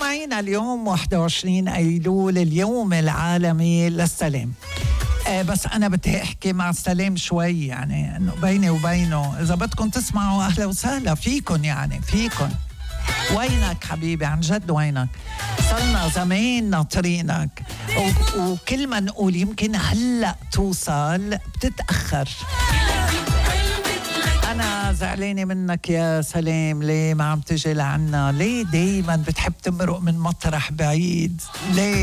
مستمعينا اليوم 21 أيلول اليوم العالمي للسلام. بس أنا بدي أحكي مع سلام شوي، يعني إنه بيني وبينه إذا بدكم تسمعوا أهلا وسهلا فيكم، يعني فيكم. وينك حبيبي؟ عن جد وينك؟ صلنا زمان ناطرينك، وكل ما نقول يمكن هلأ توصل بتتأخر. أنا زعلانة منك يا سلام، ليه ما عم تجي لعنا؟ ليه دايما بتحب تمرق من مطرح بعيد؟ ليه؟